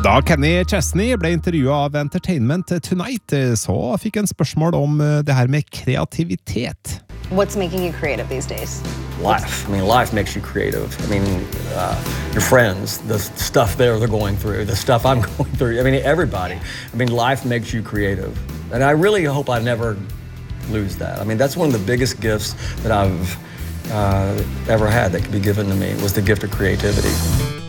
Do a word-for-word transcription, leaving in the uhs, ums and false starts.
Da Kenny Chesney ble intervjuet av Entertainment Tonight, så fikk en spørsmål om det her med kreativitet. What's making you creative these days? Life. I mean, life makes you creative. I mean, uh, your friends, the stuff they're, they're going through, the stuff I'm going through. I mean, everybody. I mean, life makes you creative. And I really hope I never lose that. I mean, that's one of the biggest gifts that I've uh, ever had that could be given to me, was the gift of creativity.